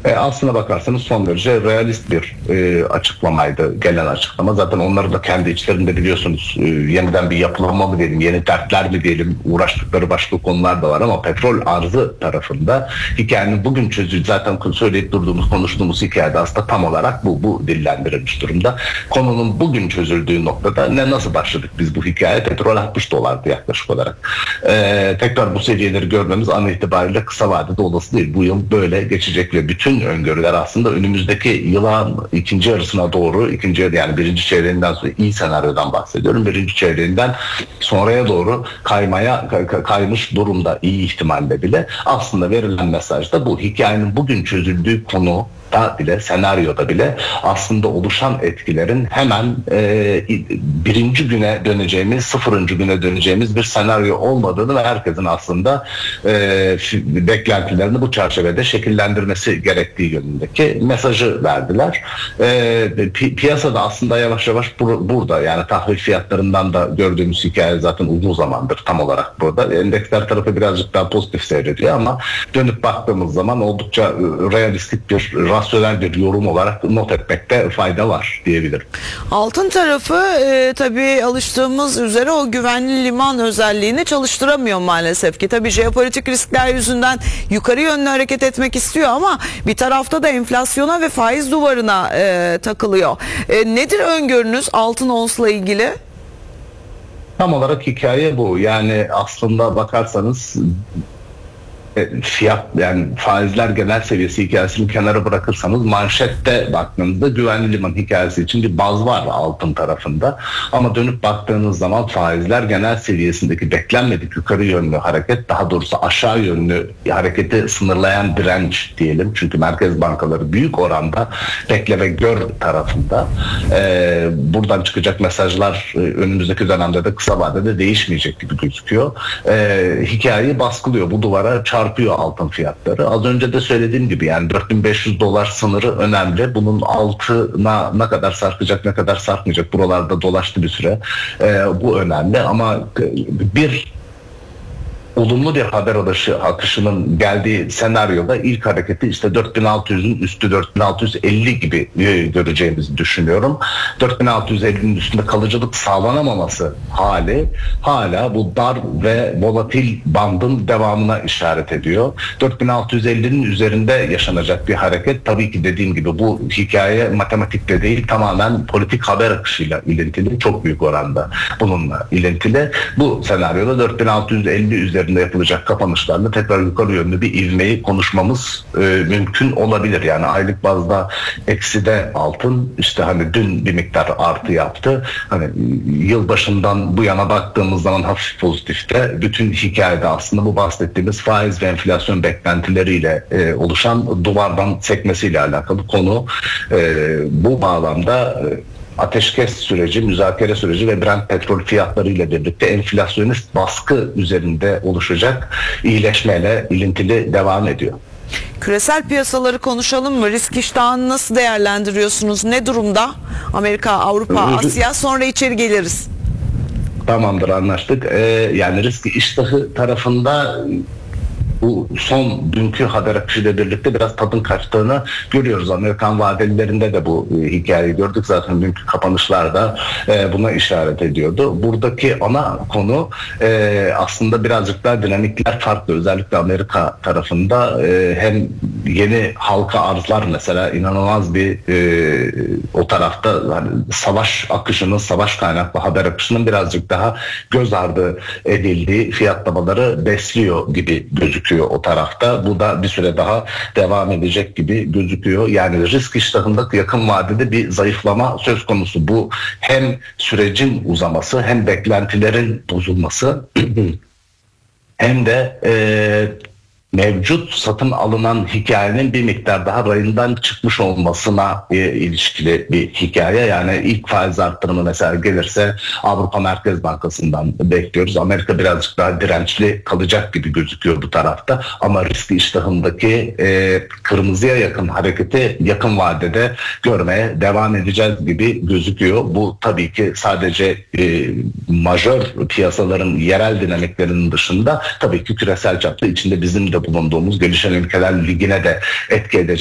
Aslına bakarsanız son derece realist bir açıklamaydı gelen açıklama. Zaten onları da kendi içlerinde biliyorsunuz yeniden bir yapılanma mı diyelim, yeni dertler mi diyelim, uğraştıkları başka konular da var ama petrol arzı tarafında hikayenin bugün çözüldüğü, zaten söyleyip durduğumuz, konuştuğumuz hikayede aslında tam olarak bu dillendirilmiş durumda. Konunun bugün çözüldüğü noktada nasıl başladık biz bu hikaye? Petrol 60 dolardı yaklaşık olarak. Tekrar bu seviyeleri görmemiz an itibariyle kısa vadede olası değil. Bu yıl böyle geçecek ve bütün öngörüler aslında önümüzdeki yılın ikinci yarısına doğru, yani birinci çeyreğinden sonra, iyi senaryodan bahsediyorum, birinci çeyreğinden sonraya doğru kaymış durumda, iyi ihtimalle bile. Aslında verilen mesaj da bu. Hikayenin bugün çözüldüğü konu da bile, senaryoda bile aslında oluşan etkilerin hemen birinci güne döneceğimiz, sıfırıncı güne döneceğimiz bir senaryo olmadığını ve herkesin aslında beklentilerini bu çerçevede şekillendirmesi gerektiği yönündeki mesajı verdiler. Piyasada aslında yavaş yavaş burada, yani tahvil fiyatlarından da gördüğümüz hikaye zaten uzun zamandır tam olarak burada. Endeksler tarafı birazcık daha pozitif seyrediyor ama dönüp baktığımız zaman oldukça realistik bir, rasyonel bir yorum olarak not etmekte fayda var diyebilirim. Altın tarafı tabii alıştığımız üzere o güvenli liman özelliğini çalıştıramıyor maalesef ki. Tabii jeopolitik riskler yüzünden yukarı yönlü hareket etmek istiyor ama bir tarafta da enflasyona ve faiz duvarına takılıyor. Nedir öngörünüz altın onsla ilgili? Tam olarak hikaye bu. Yani aslında bakarsanız fiyat, yani faizler genel seviyesi hikayesini kenara bırakırsanız, manşette baktığınızda güvenli liman hikayesi için bir baz var altın tarafında. Ama dönüp baktığınız zaman faizler genel seviyesindeki beklenmedik yukarı yönlü hareket, daha doğrusu aşağı yönlü hareketi sınırlayan direnç diyelim. Çünkü merkez bankaları büyük oranda bekle ve gör tarafında. Buradan çıkacak mesajlar önümüzdeki dönemde de kısa vadede değişmeyecek gibi gözüküyor. Hikayeyi baskılıyor. Bu duvara çarpıyor altın fiyatları. Az önce de söylediğim gibi, yani 4500 dolar sınırı önemli. Bunun altına ne kadar sarkacak, ne kadar sarkmayacak, buralarda dolaştı bir süre. Bu önemli ama bir olumlu bir haber akışının geldiği senaryoda ilk hareketi işte 4600'ün üstü, 4650 gibi göreceğimizi düşünüyorum. 4650'nin üstünde kalıcılık sağlanamaması hali hala bu dar ve volatil bandın devamına işaret ediyor. 4650'nin üzerinde yaşanacak bir hareket, tabii ki dediğim gibi bu hikaye matematikle değil, tamamen politik haber akışıyla ilintili, çok büyük oranda bununla ilintili. Bu senaryoda 4650 üzerinde yapılacak kapanışlarla tekrar yukarı yönlü bir ivmeyi konuşmamız mümkün olabilir. Yani aylık bazda ekside altın, işte hani dün bir miktar artı yaptı. Hani yılbaşından bu yana baktığımız zaman hafif pozitifte. Bütün hikayede aslında bu bahsettiğimiz faiz ve enflasyon beklentileriyle oluşan duvardan sekmesiyle alakalı konu. Bu bağlamda ateşkes süreci, müzakere süreci ve Brent petrol fiyatları ile birlikte enflasyonist baskı üzerinde oluşacak iyileşmeyle ilintili devam ediyor. Küresel piyasaları konuşalım mı? Risk iştahını nasıl değerlendiriyorsunuz? Ne durumda? Amerika, Avrupa, Asya, sonra içeri geliriz. Tamamdır, anlaştık. Yani risk iştahı tarafında bu son dünkü haber akışıyla birlikte biraz tadın kaçtığını görüyoruz. Amerikan vadelilerinde de bu hikayeyi gördük. Zaten dünkü kapanışlarda buna işaret ediyordu. Buradaki ana konu aslında birazcık daha dinamikler farklı. Özellikle Amerika tarafında hem yeni halka arzlar, mesela inanılmaz bir o tarafta hani savaş akışının, savaş kaynaklı haber akışının birazcık daha göz ardı edildiği fiyatlamaları besliyor gibi gözüküyor o tarafta. Bu da bir süre daha devam edecek gibi gözüküyor. Yani risk iştahında yakın vadede bir zayıflama söz konusu. Bu hem sürecin uzaması, hem beklentilerin bozulması hem de mevcut satın alınan hikayenin bir miktar daha rayından çıkmış olmasına ilişkili bir hikaye. Yani ilk faiz arttırımı mesela gelirse Avrupa Merkez Bankası'ndan bekliyoruz. Amerika birazcık daha dirençli kalacak gibi gözüküyor bu tarafta. Ama risk iştahındaki kırmızıya yakın hareketi yakın vadede görmeye devam edeceğiz gibi gözüküyor. Bu tabii ki sadece majör piyasaların yerel dinamiklerinin dışında tabii ki küresel çapta içinde bizim de bulunduğumuz gelişen ülkeler ligine de etki edecek